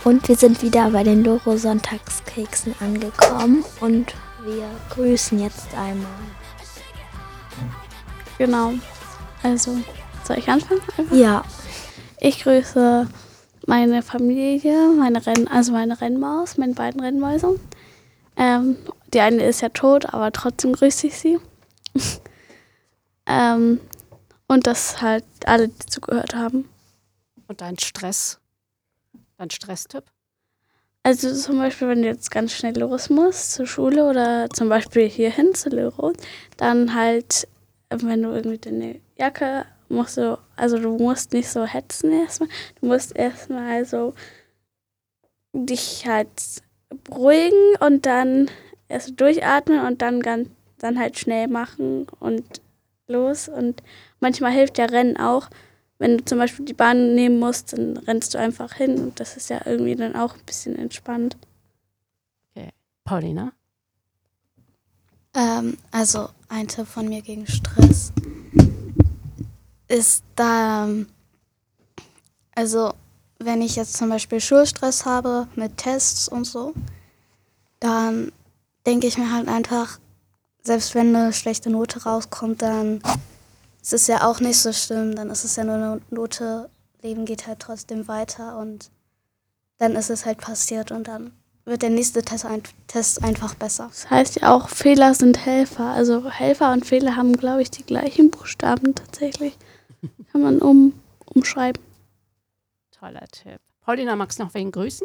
Und wir sind wieder bei den Loro-Sonntagskeksen angekommen und wir grüßen jetzt einmal. Genau. Also, soll ich anfangen? Einfach? Ja. Ich grüße meine Familie, meine Rennmaus, meine beiden Rennmäuse. Die eine ist ja tot, aber trotzdem grüße ich sie. Und dass halt alle, die zugehört haben. Und dein Stresstipp? Also zum Beispiel, wenn du jetzt ganz schnell los musst zur Schule oder zum Beispiel hierhin zu Lero, dann halt, wenn du irgendwie deine Jacke du musst nicht so hetzen erstmal. Du musst erstmal so dich halt beruhigen und dann erst durchatmen und dann halt schnell machen und los. Und manchmal hilft ja Rennen auch. Wenn du zum Beispiel die Bahn nehmen musst, dann rennst du einfach hin und das ist ja irgendwie dann auch ein bisschen entspannt. Okay. Paulina? Also ein Tipp von mir gegen Stress ist da, also wenn ich jetzt zum Beispiel Schulstress habe mit Tests und so, dann denke ich mir halt einfach, selbst wenn eine schlechte Note rauskommt, dann ist es ja auch nicht so schlimm, dann ist es ja nur eine Note, Leben geht halt trotzdem weiter und dann ist es halt passiert und dann wird der nächste Test einfach besser. Das heißt ja auch, Fehler sind Helfer. Also Helfer und Fehler haben, glaube ich, die gleichen Buchstaben tatsächlich. Kann man umschreiben. Toller Tipp. Paulina, magst du noch wen grüßen?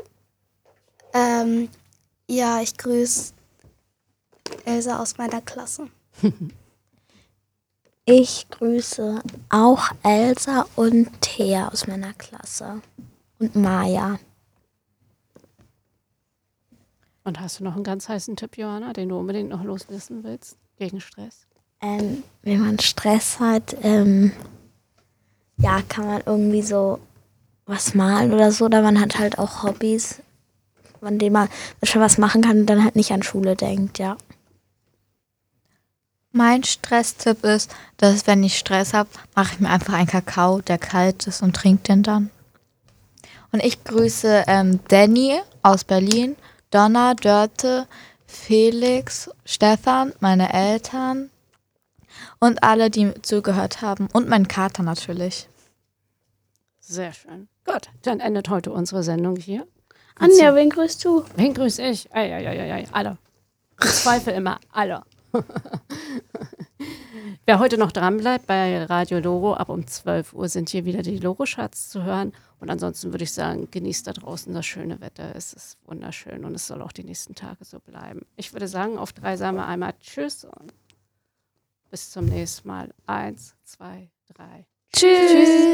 Ja, ich grüße Elsa aus meiner Klasse. Ich grüße auch Elsa und Thea aus meiner Klasse. Und Maja. Und hast du noch einen ganz heißen Tipp, Johanna, den du unbedingt noch loswissen willst gegen Stress? Wenn man Stress hat, kann man irgendwie so was malen oder so. Oder man hat halt auch Hobbys, von denen man schon was machen kann und dann halt nicht an Schule denkt, ja. Mein Stresstipp ist, dass wenn ich Stress habe, mache ich mir einfach einen Kakao, der kalt ist und trinke den dann. Und ich grüße Danny aus Berlin, Donna, Dörte, Felix, Stefan, meine Eltern und alle, die zugehört haben. Und meinen Kater natürlich. Sehr schön. Gut, dann endet heute unsere Sendung hier. Anja, wen grüßt du? Wen grüße ich? Alle. Ich zweifle immer, alle. Wer heute noch dran bleibt bei Radio Loro, ab um 12 Uhr sind hier wieder die Loro-Charts zu hören. Und ansonsten würde ich sagen, genießt da draußen das schöne Wetter. Es ist wunderschön und es soll auch die nächsten Tage so bleiben. Ich würde sagen, auf 3 sagen wir einmal Tschüss und bis zum nächsten Mal. 1, 2, 3. Tschüss.